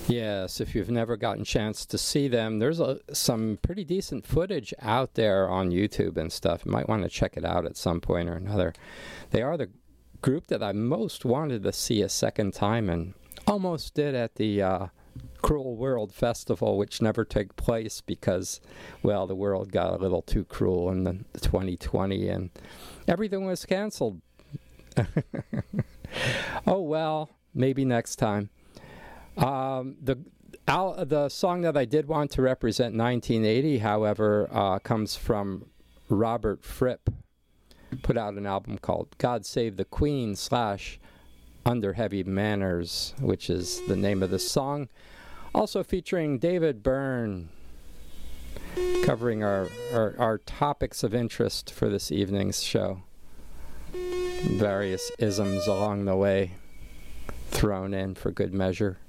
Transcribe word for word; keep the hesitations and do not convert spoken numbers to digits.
Yes, if you've never gotten a chance to see them, there's a, some pretty decent footage out there on YouTube and stuff. You might want to check it out at some point or another. They are the group that I most wanted to see a second time and almost did at the uh, Cruel World Festival, which never took place because, well, the world got a little too cruel in the twenty twenty and everything was canceled. Oh, well, maybe next time. Um, the al- the song that I did want to represent nineteen eighty, however, uh, comes from Robert Fripp. Put out an album called God Save the Queen slash Under Heavy Manners, which is the name of the song. Also featuring David Byrne, covering our, our, our topics of interest for this evening's show. Various isms along the way thrown in for good measure.